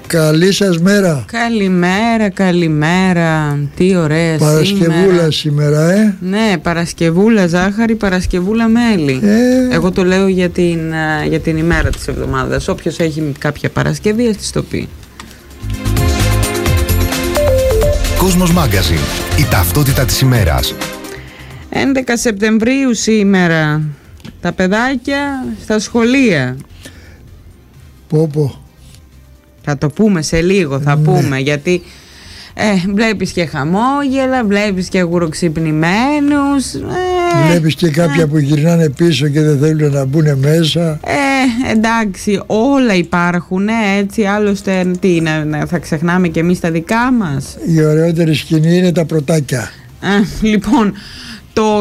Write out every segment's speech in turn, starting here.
Καλή σας μέρα. Καλημέρα. Τι ωραία Παρασκευούλα σήμερα, Ναι, Παρασκευούλα ζάχαρη, Παρασκευούλα μέλι. Εγώ το λέω για την ημέρα της εβδομάδας. Όποιος έχει κάποια Παρασκευή, ας της το πει. Κόσμος Μάγκαζιν. Η ταυτότητα της ημέρας. 11 Σεπτεμβρίου σήμερα. Τα παιδάκια στα σχολεία. Πόπο. Θα το πούμε σε λίγο, θα πούμε, γιατί βλέπεις και χαμόγελα, βλέπεις και γουροξυπνημένους. Βλέπεις και κάποια που γυρνάνε πίσω και δεν θέλουν να μπουν μέσα. Εντάξει, όλα υπάρχουν, έτσι, άλλωστε τι είναι, θα ξεχνάμε και εμείς τα δικά μας. Η ωραιότερη σκηνή είναι τα πρωτάκια. Λοιπόν, το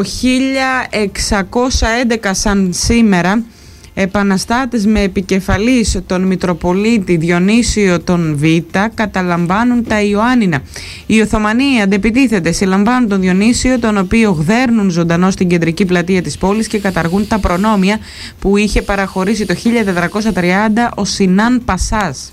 1611 σαν σήμερα, επαναστάτες με επικεφαλής τον Μητροπολίτη Διονύσιο τον Β καταλαμβάνουν τα Ιωάννινα. Οι Οθωμανοί αντεπιτίθεται, συλλαμβάνουν τον Διονύσιο, τον οποίο γδέρνουν ζωντανό στην κεντρική πλατεία της πόλης και καταργούν τα προνόμια που είχε παραχωρήσει το 1430 ο Σινάν Πασάς.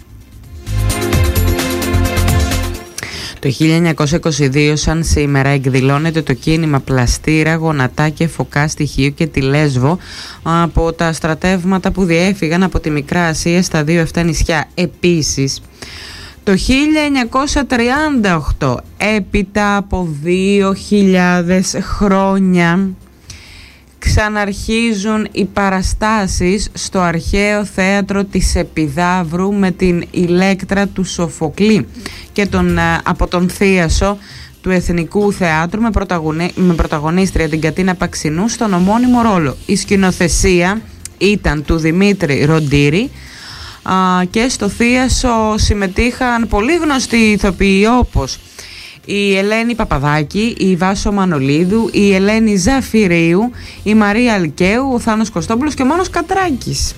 Το 1922 σαν σήμερα εκδηλώνεται το κίνημα Πλαστήρα, Γονατά και Φωκά στη Χίο και τη Λέσβο από τα στρατεύματα που διέφυγαν από τη Μικρά Ασία στα δύο αυτά νησιά. Επίσης, το 1938, έπειτα από 2.000 χρόνια, ξαναρχίζουν οι παραστάσεις στο αρχαίο θέατρο της Επιδαύρου με την Ηλέκτρα του Σοφοκλή και από τον Θίασο του Εθνικού Θεάτρου με πρωταγωνίστρια την Κατίνα Παξινού στον ομώνυμο ρόλο. Η σκηνοθεσία ήταν του Δημήτρη Ροντήρη και στο Θίασο συμμετείχαν πολύ γνωστοί ηθοποιοί όπως η Ελένη Παπαδάκη, η Βάσο Μανολίδου, η Ελένη Ζαφυρίου, η Μαρία Αλκαίου, ο Θάνος Κωστόπουλος και ο Μάνος Κατράκης.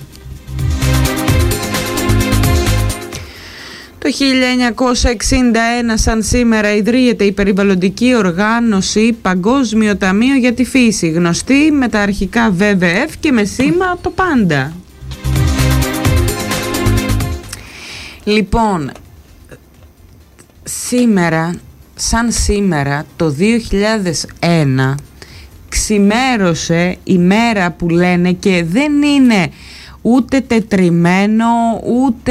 Το 1961 σαν σήμερα ιδρύεται η περιβαλλοντική οργάνωση Παγκόσμιο Ταμείο για τη Φύση, γνωστή με τα αρχικά WWF και με σήμα το πάντα. Λοιπόν, σαν σήμερα το 2001 ξημέρωσε η μέρα που λένε και δεν είναι ούτε τετριμένο ούτε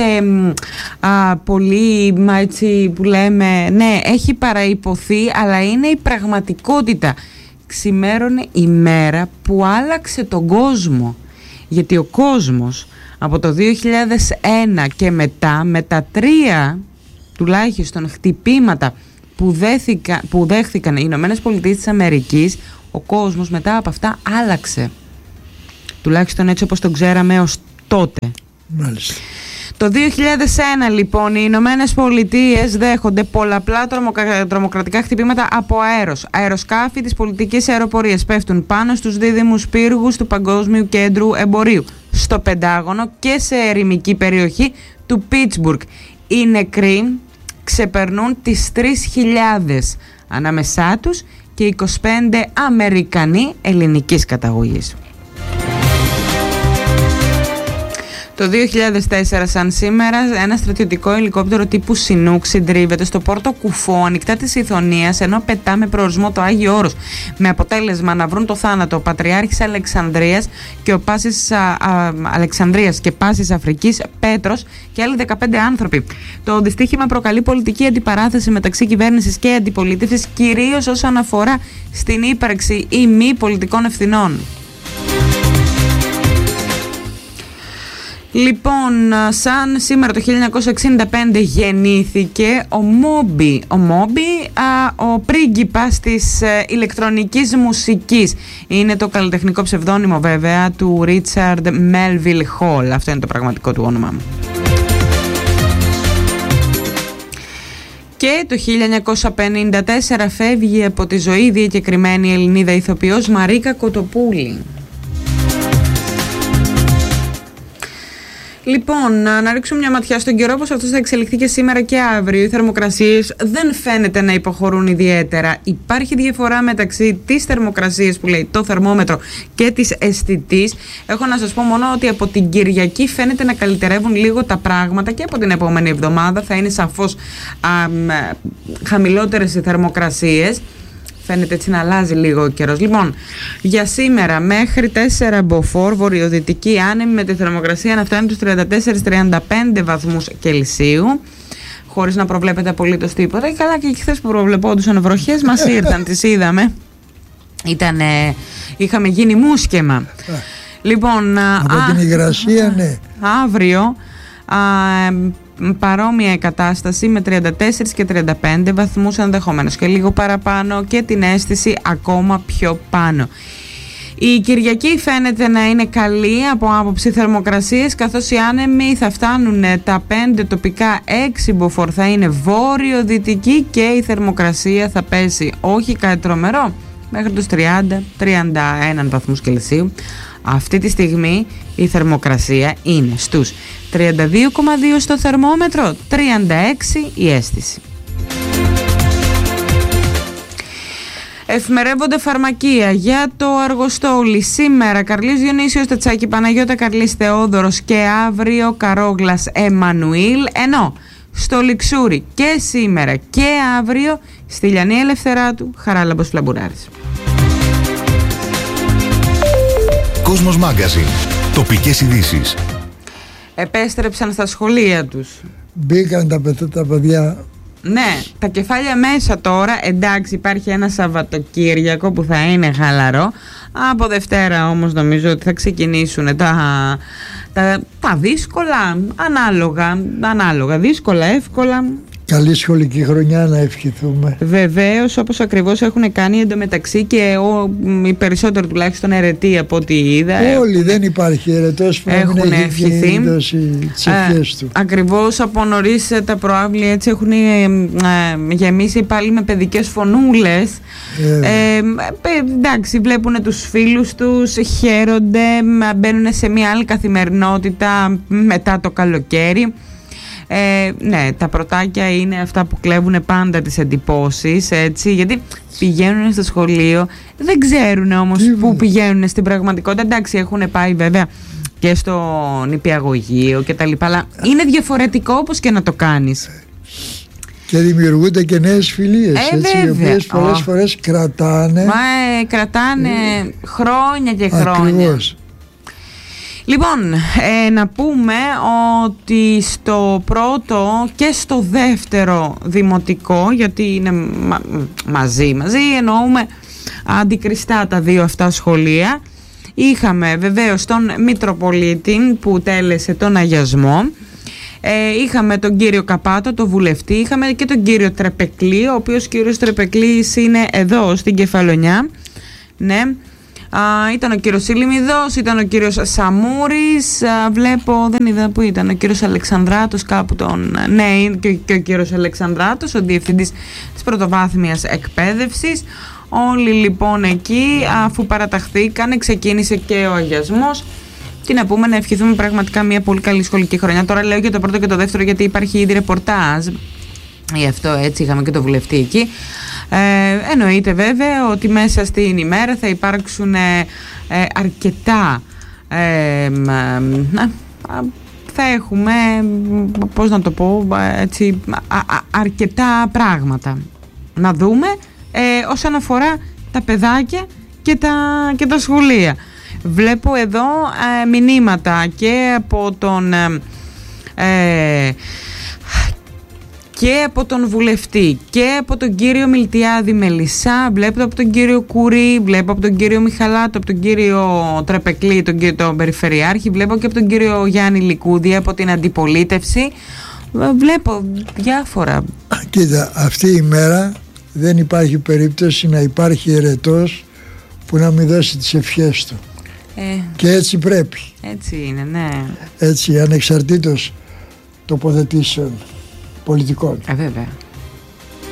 πολύ έτσι που λέμε, ναι, έχει παραϋποθεί, αλλά είναι η πραγματικότητα. Ξημέρωνε η μέρα που άλλαξε τον κόσμο, γιατί ο κόσμος από το 2001 και μετά, με τα 3 τουλάχιστον χτυπήματα που δέχθηκαν οι Ηνωμένες Πολιτείες της Αμερικής, ο κόσμος μετά από αυτά άλλαξε. Τουλάχιστον έτσι όπως τον ξέραμε ως τότε. Μάλιστα. Το 2001 λοιπόν οι Ηνωμένες Πολιτείες δέχονται πολλαπλά τρομοκρατικά χτυπήματα από αεροσκάφη της πολιτικής αεροπορίας πέφτουν πάνω στους δίδυμους πύργους του Παγκόσμιου Κέντρου Εμπορίου, στο Πεντάγωνο και σε ερημική περιοχή του Πίτσμπουργκ. Οι νεκροί ξεπερνούν τις 3.000, ανάμεσά τους και 25 Αμερικανοί ελληνικής καταγωγής. Το 2004 σαν σήμερα ένα στρατιωτικό ελικόπτερο τύπου Σινούκ συντρίβεται στο πόρτο Κουφό ανοιχτά της Ιθωνίας ενώ πετά με προορισμό το Άγιο Όρος, με αποτέλεσμα να βρουν το θάνατο ο Πατριάρχης Αλεξανδρίας και Πάσης Αφρικής Πέτρος και άλλοι 15 άνθρωποι. Το δυστύχημα προκαλεί πολιτική αντιπαράθεση μεταξύ κυβέρνησης και αντιπολίτευσης, κυρίως όσον αφορά στην ύπαρξη ή μη πολιτικών ευθυνών. Λοιπόν, σαν σήμερα το 1965 γεννήθηκε ο Μόμπι, ο πρίγκιπας της ηλεκτρονικής μουσικής. Είναι το καλλιτεχνικό ψευδόνυμο βέβαια του Ρίτσαρντ Μέλβιλ Χολ. Αυτό είναι το πραγματικό του όνομα. Και το 1954 φεύγει από τη ζωή διακεκριμένη Ελληνίδα ηθοποιός Μαρίκα Κοτοπούλη. Λοιπόν, να ρίξουμε μια ματιά στον καιρό, πως αυτός θα εξελιχθεί και σήμερα και αύριο. Οι θερμοκρασίες δεν φαίνεται να υποχωρούν ιδιαίτερα. Υπάρχει διαφορά μεταξύ της θερμοκρασίας που λέει το θερμόμετρο και της αισθητής. Έχω να σας πω μόνο ότι από την Κυριακή φαίνεται να καλυτερεύουν λίγο τα πράγματα και από την επόμενη εβδομάδα θα είναι σαφώς χαμηλότερες οι θερμοκρασίες. Φαίνεται έτσι να αλλάζει λίγο ο καιρός. Λοιπόν, για σήμερα μέχρι 4 μποφόρ, βορειοδυτική άνεμη με τη θερμοκρασία να φτάνει τους 34-35 βαθμούς Κελσίου, χωρίς να προβλέπεται απολύτως τίποτα. Και καλά, και χθες που προβλεπόντουσαν βροχές μας ήρθαν, τις είδαμε. Είχαμε γίνει μουσκεμα. Λοιπόν, από την υγρασία, ναι. Αύριο παρόμοια κατάσταση με 34 και 35 βαθμούς ενδεχομένως και λίγο παραπάνω και την αίσθηση ακόμα πιο πάνω. Η Κυριακή φαίνεται να είναι καλή από άποψη θερμοκρασίες, καθώς οι άνεμοι θα φτάνουν τα 5 τοπικά, 6 μποφόρ θα είναι βόρειο-δυτική και η θερμοκρασία θα πέσει όχι κάτι τρομερό μέχρι τους 30-31 βαθμούς Κελσίου. Αυτή τη στιγμή η θερμοκρασία είναι στους 32,2 στο θερμόμετρο, 36 η αίσθηση. Εφημερεύονται φαρμακεία για το Αργοστόλι. Σήμερα Καρλής Διονύσιος Τατσάκη, Παναγιώτα Καρλής Θεόδωρος και αύριο Καρόγλας Εμμανουήλ, ενώ στο Λιξούρι και σήμερα και αύριο στη Λιανή Ελευθεράτου Χαράλαμπος Φλαμπουράρης. Κόσμος Μάγκαζιν. Τοπικές ειδήσεις. Επέστρεψαν στα σχολεία τους. Μπήκαν τα παιδιά. Ναι, τα κεφάλια μέσα τώρα. Εντάξει, υπάρχει ένα Σαββατοκύριακο που θα είναι χαλαρό. Από Δευτέρα όμως νομίζω ότι θα ξεκινήσουν τα δύσκολα, ανάλογα, δύσκολα, εύκολα. Καλή σχολική χρονιά να ευχηθούμε. Βεβαίως, όπως ακριβώς έχουν κάνει εντωμεταξύ και οι περισσότεροι τουλάχιστον αιρετοί από ό,τι είδα. Όλοι, δεν υπάρχει αιρετός που έχουν ευχηθεί τις ευχές του. Ακριβώς από νωρίς τα προάβλια έτσι έχουν γεμίσει πάλι με παιδικές φωνούλες. Εντάξει, βλέπουν τους φίλους τους, χαίρονται, μπαίνουν σε μια άλλη καθημερινότητα μετά το καλοκαίρι. Ναι, τα πρωτάκια είναι αυτά που κλέβουν πάντα τις εντυπώσεις, έτσι, γιατί πηγαίνουν στο σχολείο, δεν ξέρουν όμως πού πηγαίνουν στην πραγματικότητα. Εντάξει, έχουν πάει βέβαια και στο νηπιαγωγείο και τα λοιπά, αλλά είναι διαφορετικό όπως και να το κάνεις. Και δημιουργούνται και νέες φιλίες, έτσι, οι οποίες πολλές φορές κρατάνε. Κρατάνε χρόνια και χρόνια. Ακριβώς. Λοιπόν, να πούμε ότι στο πρώτο και στο δεύτερο δημοτικό, γιατί είναι μαζί εννοούμε αντικριστά τα δύο αυτά σχολεία, είχαμε βεβαίως τον Μητροπολίτη που τέλεσε τον αγιασμό, είχαμε τον κύριο Καπάτο, τον βουλευτή, είχαμε και τον κύριο Τρεπεκλή, ο οποίος κύριος Τρεπεκλής είναι εδώ στην Κεφαλονιά, ναι. Ήταν ο κύριος Ηλιμιδός, ήταν ο κύριος Σαμούρης, βλέπω, δεν είδα που ήταν, ο κύριος Αλεξανδράτος κάπου ναι, και ο κύριος Αλεξανδράτος, ο διευθυντής της πρωτοβάθμιας εκπαίδευσης. Όλοι λοιπόν εκεί, αφού παραταχθήκανε, ξεκίνησε και ο αγιασμός. Τι να πούμε, να ευχηθούμε πραγματικά μια πολύ καλή σχολική χρονιά. Τώρα λέω για το πρώτο και το δεύτερο γιατί υπάρχει ήδη ρεπορτάζ. Γι' αυτό έτσι είχαμε και το βουλευτή εκεί. Εννοείται βέβαια ότι μέσα στην ημέρα θα υπάρξουν αρκετά θα έχουμε, πώς να το πω έτσι, αρκετά πράγματα να δούμε όσον αφορά τα παιδάκια και τα σχολεία. Βλέπω εδώ μηνύματα και από τον βουλευτή και από τον κύριο Μιλτιάδη Μελισσά, βλέπω από τον κύριο Κουρί, βλέπω από τον κύριο Μιχαλάτο, από τον κύριο Τρεπεκλή, τον Περιφερειάρχη, βλέπω και από τον κύριο Γιάννη Λικούδη από την Αντιπολίτευση, βλέπω διάφορα. Κοίτα, αυτή η μέρα δεν υπάρχει περίπτωση να υπάρχει ερετός που να μην δώσει τις ευχές του. Και έτσι πρέπει. Έτσι είναι, ναι. Έτσι, ανεξαρτήτως τοποθετήσεων πολιτικών. Βέβαια.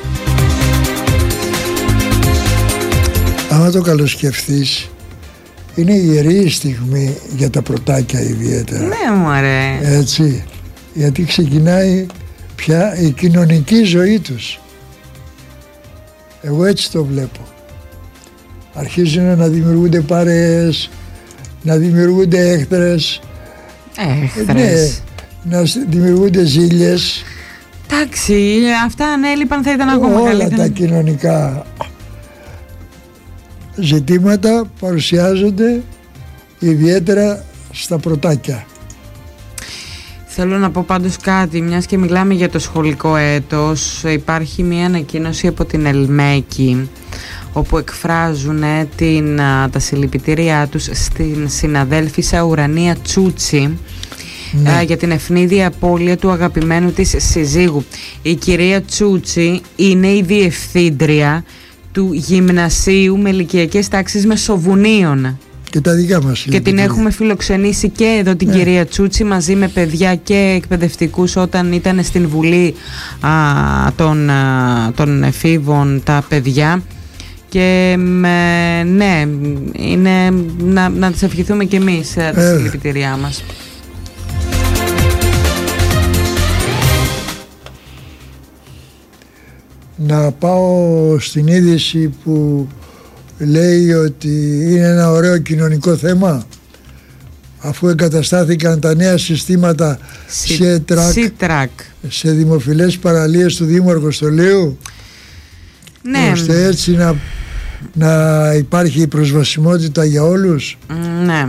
Άμα το καλοσκεφτείς, Είναι ιερή στιγμή για τα πρωτάκια ιδιαίτερα. Ναι μωρέ. Έτσι, γιατί ξεκινάει πια η κοινωνική ζωή τους. Εγώ έτσι το βλέπω. Αρχίζουν να δημιουργούνται παρέες, να δημιουργούνται έχθρες. Ναι, να δημιουργούνται ζήλιες. Εντάξει, αυτά αν έλειπαν θα ήταν ακόμα καλύτερα. Όλα τα κοινωνικά ζητήματα παρουσιάζονται ιδιαίτερα στα πρωτάκια. Θέλω να πω πάντως κάτι, μιας και μιλάμε για το σχολικό έτος. Υπάρχει μια ανακοίνωση από την Ελμέκη όπου εκφράζουν τα συλληπιτήριά τους στην συναδέλφισσα Ουρανία Τσούτσι, για την ευνίδια απώλεια του αγαπημένου της συζύγου. Η κυρία Τσούτσι είναι η διευθύντρια του γυμνασίου με ηλικιακές τάξεις Μεσοβουνίων. Και τα δικά μας. Και την έχουμε φιλοξενήσει και εδώ την κυρία Τσούτσι μαζί με παιδιά και εκπαιδευτικούς όταν ήταν στην Βουλή των εφήβων τα παιδιά. Και ναι, είναι να τις ευχηθούμε και εμείς τα συλληπιτήριά μας. Να πάω στην είδηση που λέει ότι είναι ένα ωραίο κοινωνικό θέμα, αφού εγκαταστάθηκαν τα νέα συστήματα C-Track σε δημοφιλές παραλίες του Δήμου Αργοστολίου. Ναι. Ώστε έτσι να υπάρχει προσβασιμότητα για όλους. Ναι.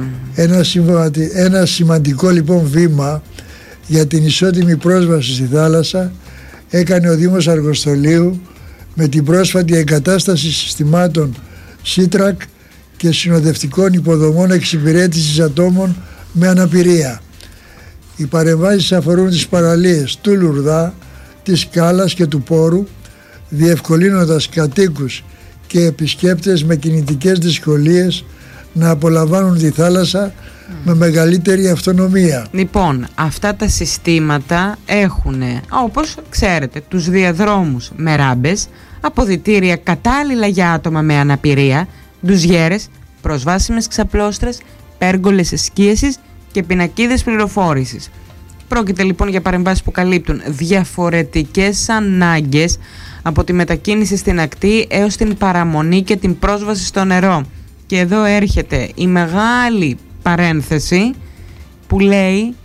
Ένα σημαντικό λοιπόν βήμα για την ισότιμη πρόσβαση στη θάλασσα έκανε ο Δήμος Αργοστολίου με την πρόσφατη εγκατάσταση συστημάτων C-Track και συνοδευτικών υποδομών εξυπηρέτησης ατόμων με αναπηρία. Οι παρεμβάσεις αφορούν τις παραλίες του Λουρδά, της Σκάλας και του Πόρου, διευκολύνοντας κατοίκους και επισκέπτες με κινητικές δυσκολίες να απολαμβάνουν τη θάλασσα με μεγαλύτερη αυτονομία. Λοιπόν, αυτά τα συστήματα έχουν, όπως ξέρετε, τους διαδρόμους με ράμπες, αποδυτήρια κατάλληλα για άτομα με αναπηρία, ντουζιέρες, προσβάσιμες ξαπλώστρες, πέργολες σκίασης και πινακίδες πληροφόρησης. Πρόκειται λοιπόν για παρεμβάσεις που καλύπτουν διαφορετικές ανάγκες, από τη μετακίνηση στην ακτή έως την παραμονή και την πρόσβαση στο νερό. Και εδώ έρχεται η μεγάλη παρένθεση που λέει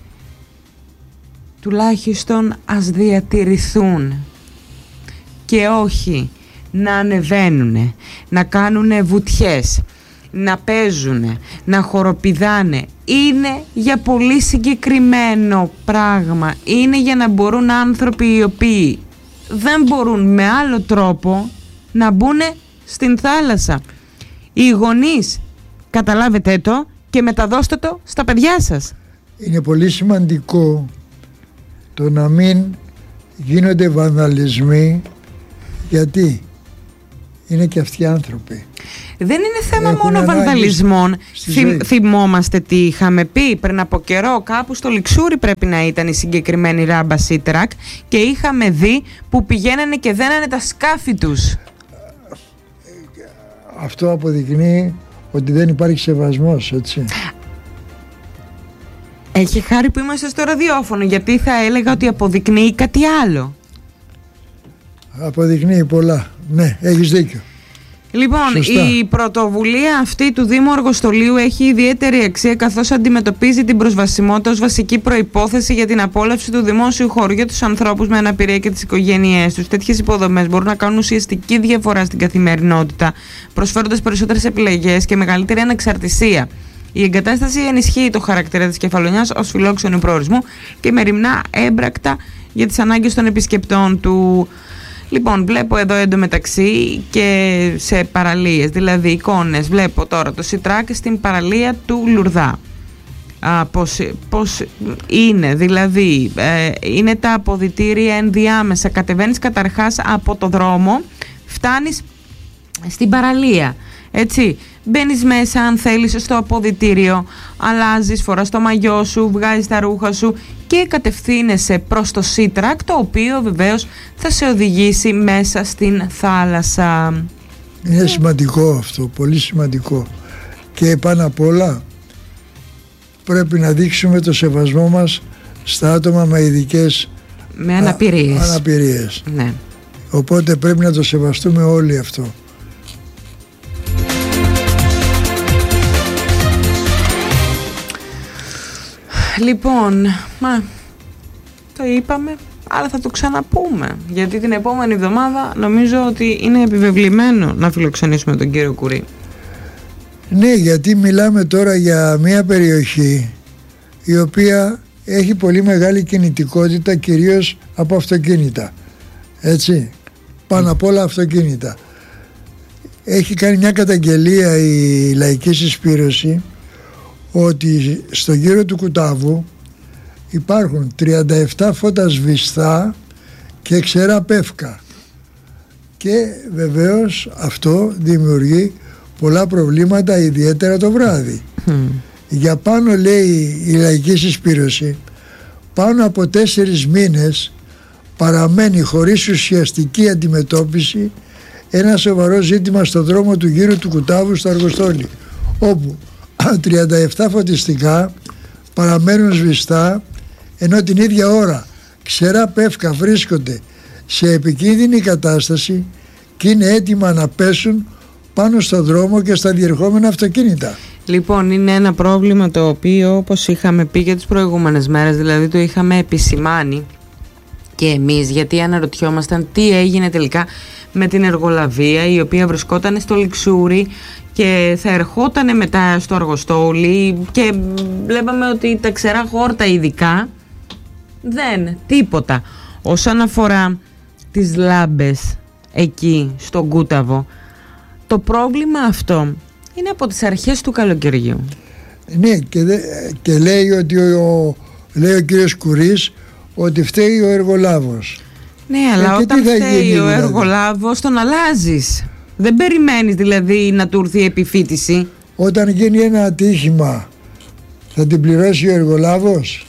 τουλάχιστον ας διατηρηθούν και όχι να ανεβαίνουν, να κάνουν βουτιές, να παίζουν, να χοροπηδάνε. Είναι για πολύ συγκεκριμένο πράγμα. Είναι για να μπορούν άνθρωποι οι οποίοι δεν μπορούν με άλλο τρόπο να μπουν στην θάλασσα. Οι γονείς, καταλάβετε το και μεταδώστε το στα παιδιά σας. Είναι πολύ σημαντικό το να μην γίνονται βανδαλισμοί, γιατί είναι και αυτοί άνθρωποι. Δεν είναι θέμα μόνο βανδαλισμών. Θυμόμαστε τι είχαμε πει πριν από καιρό, κάπου στο Λιξούρι πρέπει να ήταν η συγκεκριμένη ράμπα C-Track, και είχαμε δει που πηγαίνανε και δένανε τα σκάφη τους. Αυτό αποδεικνύει ότι δεν υπάρχει σεβασμός, έτσι. Έχει χάρη που είμαστε στο ραδιόφωνο, γιατί θα έλεγα ότι αποδεικνύει κάτι άλλο. Αποδεικνύει πολλά. Ναι, έχεις δίκιο. Λοιπόν, σωστά. Η πρωτοβουλία αυτή του Δήμου Αργοστολίου έχει ιδιαίτερη αξία, καθώς αντιμετωπίζει την προσβασιμότητα ως βασική προϋπόθεση για την απόλαυση του δημόσιου χώρου για τους ανθρώπους με αναπηρία και τις οικογένειές τους. Τέτοιες υποδομές μπορούν να κάνουν ουσιαστική διαφορά στην καθημερινότητα, προσφέροντας περισσότερες επιλογές και μεγαλύτερη ανεξαρτησία. Η εγκατάσταση ενισχύει το χαρακτήρα της Κεφαλονιάς ως φιλόξενου προορισμού και μεριμνά έμπρακτα για τις ανάγκες των επισκεπτών του. Λοιπόν, βλέπω εδώ εντωμεταξύ και σε παραλίες, δηλαδή εικόνες. Βλέπω τώρα το C-Track στην παραλία του Λουρδά. Πώς είναι, δηλαδή είναι τα αποδυτήρια ενδιάμεσα. Κατεβαίνεις καταρχάς από το δρόμο, φτάνεις στην παραλία, έτσι. Μπαίνεις μέσα αν θέλεις στο αποδυτήριο, αλλάζεις, φοράς το μαγιό σου, βγάζεις τα ρούχα σου και κατευθύνεσαι προς το C-Track, το οποίο βεβαίως θα σε οδηγήσει μέσα στην θάλασσα. Είναι σημαντικό αυτό, πολύ σημαντικό. Και πάνω απ' όλα πρέπει να δείξουμε το σεβασμό μας στα άτομα με ειδικές αναπηρίες. Ναι. Οπότε πρέπει να το σεβαστούμε όλοι αυτό. Λοιπόν, το είπαμε, αλλά θα το ξαναπούμε, γιατί την επόμενη εβδομάδα νομίζω ότι είναι επιβεβλημένο να φιλοξενήσουμε τον κύριο Κουρί. Ναι, γιατί μιλάμε τώρα για μια περιοχή η οποία έχει πολύ μεγάλη κινητικότητα, κυρίως από αυτοκίνητα, έτσι, πάνω απ' όλα αυτοκίνητα. Έχει κάνει μια καταγγελία η Λαϊκή Συσπήρωση ότι στο γύρο του Κουτάβου υπάρχουν 37 φώτα σβηστά και ξερά πεύκα, και βεβαίως αυτό δημιουργεί πολλά προβλήματα, ιδιαίτερα το βράδυ. Για πάνω, λέει η Λαϊκή Συσπήρωση, πάνω από 4 μήνες παραμένει χωρίς ουσιαστική αντιμετώπιση ένα σοβαρό ζήτημα στο δρόμο του γύρου του Κουτάβου στο Αργοστόλι, όπου 37 φωτιστικά παραμένουν σβηστά, ενώ την ίδια ώρα ξερά πεύκα βρίσκονται σε επικίνδυνη κατάσταση και είναι έτοιμα να πέσουν πάνω στο δρόμο και στα διερχόμενα αυτοκίνητα. Λοιπόν, είναι ένα πρόβλημα το οποίο, όπως είχαμε πει και τις προηγούμενες μέρες, δηλαδή το είχαμε επισημάνει και εμείς, γιατί αναρωτιόμασταν τι έγινε τελικά με την εργολαβία η οποία βρισκόταν στο Λιξούρι και θα ερχόταν μετά στο Αργοστόλι, και βλέπαμε ότι τα ξερά χόρτα ειδικά τίποτα. Όσον αφορά τις λάμπες εκεί στον Κούταβο, το πρόβλημα αυτό είναι από τις αρχές του καλοκαιριού. Ναι, και λέει ότι λέει ο κύριος Κουρής ότι φταίει ο εργολάβος. Ναι, αλλά όταν φταίει ο εργολάβος τον αλλάζεις. Δεν περιμένεις δηλαδή να του έρθει η επιφύτηση. Όταν γίνει ένα ατύχημα θα την πληρώσει ο εργολάβος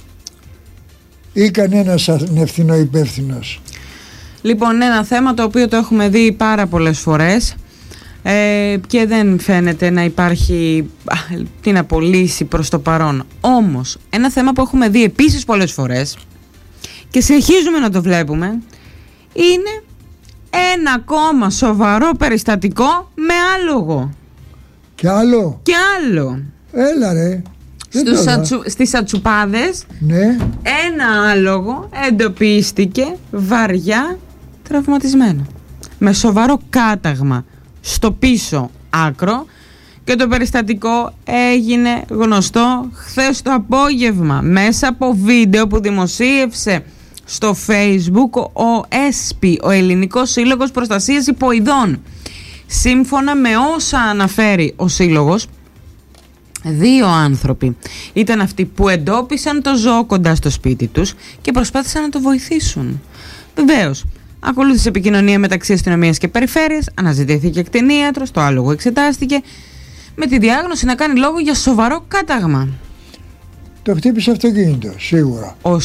ή κανένας ευθυνό υπεύθυνος? Λοιπόν, ένα θέμα το οποίο το έχουμε δει πάρα πολλές φορές και δεν φαίνεται να υπάρχει την απολύση προς το παρόν. Όμως, ένα θέμα που έχουμε δει επίσης πολλές φορές και συνεχίζουμε να το βλέπουμε είναι ένα ακόμα σοβαρό περιστατικό με άλογο. Και άλλο. Και άλλο. Έλα ρε. Στις Σατσουπάδες, ναι, ένα άλογο εντοπίστηκε βαριά τραυματισμένο, με σοβαρό κάταγμα στο πίσω άκρο, και το περιστατικό έγινε γνωστό χθες το απόγευμα μέσα από βίντεο που δημοσίευσε στο Facebook ο ΕΣΠΗ, ο Ελληνικός Σύλλογος Προστασίας Υποειδών. Σύμφωνα με όσα αναφέρει ο σύλλογος, 2 άνθρωποι ήταν αυτοί που εντόπισαν το ζώο κοντά στο σπίτι τους και προσπάθησαν να το βοηθήσουν. Βεβαίως, ακολούθησε επικοινωνία μεταξύ αστυνομίας και περιφέρειας, αναζητήθηκε κτηνίατρος, το άλογο εξετάστηκε με τη διάγνωση να κάνει λόγο για σοβαρό κάταγμα. Το χτύπησε αυτοκίνητο, σίγουρα.